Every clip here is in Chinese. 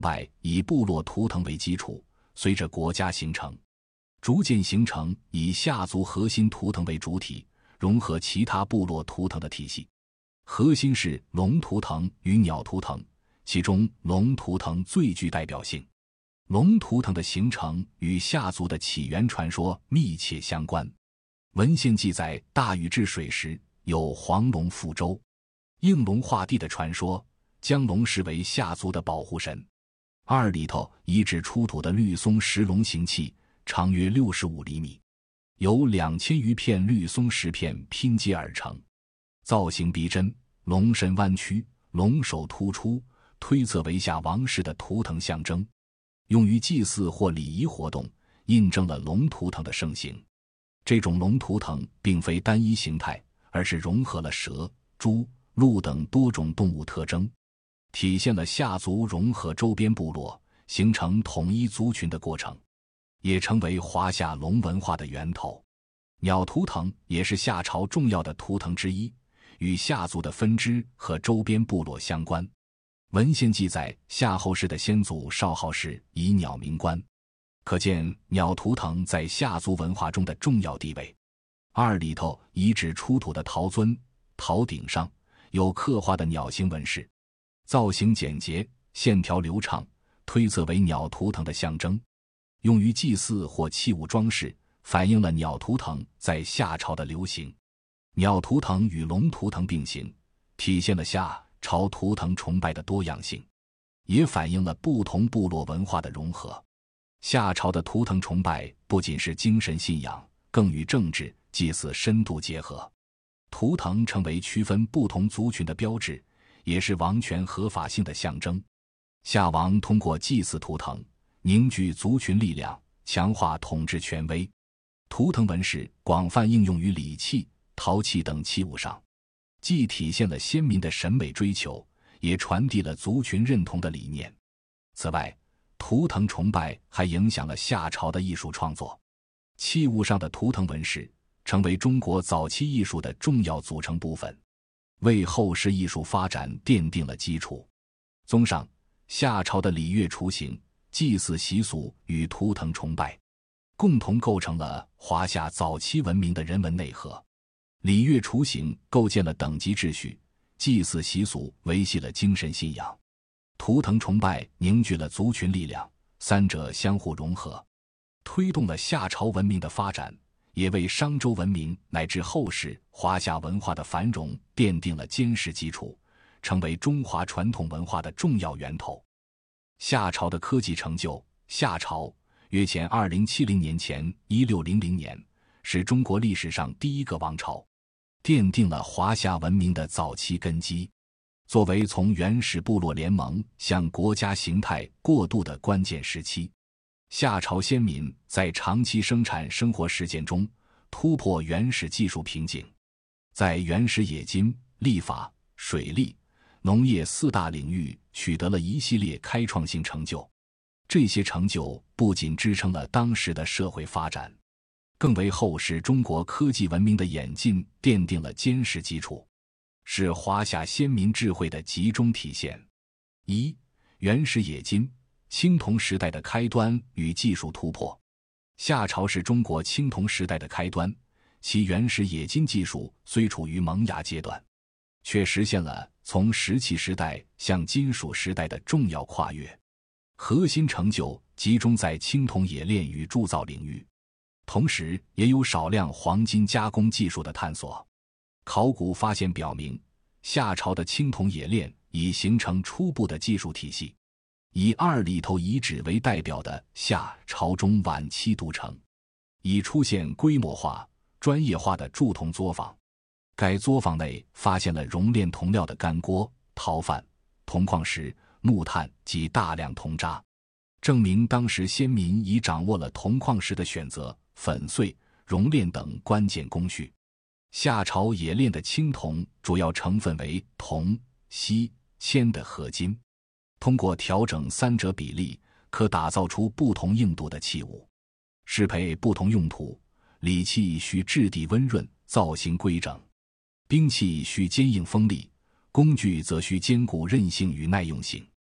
外，以部落图腾为基础，随着国家形成，逐渐形成以下族核心图腾为主体，融合其他部落图腾的体系。核心是龙图腾与鸟图腾，其中龙图腾最具代表性。龙图腾的形成与下族的起源传说密切相关。文献记载，大禹治水时有黄龙覆舟，应龙化地的传说，将龙视为下族的保护神。二里头遗址出土的绿松石龙形器长约65厘米，由2000余片绿松石片拼接而成，造型逼真，龙身弯曲，龙首突出，推测为夏王室的图腾象征，用于祭祀或礼仪活动，印证了龙图腾的盛行。这种龙图腾并非单一形态，而是融合了蛇、猪、鹿等多种动物特征，体现了夏族融合周边部落，形成统一族群的过程，也成为华夏龙文化的源头。鸟图腾也是夏朝重要的图腾之一，与夏族的分支和周边部落相关。文献记载，夏后氏的先祖少昊氏以鸟鸣官，可见鸟图腾在夏族文化中的重要地位。二里头遗址出土的陶尊，陶鼎上有刻画的鸟形纹饰，造型简洁，线条流畅，推测为鸟图腾的象征，用于祭祀或器物装饰，反映了鸟图腾在夏朝的流行。鸟图腾与龙图腾并行，体现了夏朝图腾崇拜的多样性，也反映了不同部落文化的融合。夏朝的图腾崇拜不仅是精神信仰，更与政治、祭祀深度结合。图腾成为区分不同族群的标志，也是王权合法性的象征。夏王通过祭祀图腾，凝聚族群力量，强化统治权威。图腾纹饰广泛应用于礼器、陶器等器物上，既体现了先民的审美追求，也传递了族群认同的理念。此外，图腾崇拜还影响了夏朝的艺术创作，器物上的图腾纹饰成为中国早期艺术的重要组成部分，为后世艺术发展奠定了基础。综上，夏朝的礼乐雏形、祭祀习俗与图腾崇拜，共同构成了华夏早期文明的人文内核。礼乐雏形构建了等级秩序，祭祀习俗维系了精神信仰，图腾崇拜凝聚了族群力量，三者相互融合，推动了夏朝文明的发展，也为商周文明乃至后世华夏文化的繁荣奠定了坚实基础，成为中华传统文化的重要源头。夏朝的科技成就，夏朝约前2070年前1600年，是中国历史上第一个王朝，奠定了华夏文明的早期根基。作为从原始部落联盟向国家形态过渡的关键时期，夏朝先民在长期生产生活实践中突破原始技术瓶颈，在原始冶金、历法、水利、农业四大领域取得了一系列开创性成就。这些成就不仅支撑了当时的社会发展，更为后世中国科技文明的演进奠定了坚实基础，是华夏先民智慧的集中体现。一、原始冶金，青铜时代的开端与技术突破。夏朝是中国青铜时代的开端，其原始冶金技术虽处于萌芽阶段，却实现了从石器时代向金属时代的重要跨越。核心成就集中在青铜冶炼与铸造领域，同时也有少量黄金加工技术的探索。考古发现表明，夏朝的青铜冶炼已形成初步的技术体系。以二里头遗址为代表的夏朝中晚期都城，已出现规模化、专业化的铸铜作坊。该作坊内发现了熔炼铜料的干锅、陶范、铜矿石、木炭及大量铜渣，证明当时先民已掌握了铜矿石的选择、粉碎、熔炼等关键工序。夏朝冶炼的青铜主要成分为铜、锡、铅的合金，通过调整三者比例，可打造出不同硬度的器物，适配不同用途。礼器需质地温润，造型规整；兵器需坚硬锋利，工具则需兼顾韧性与耐用性。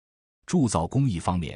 铸造工艺方面，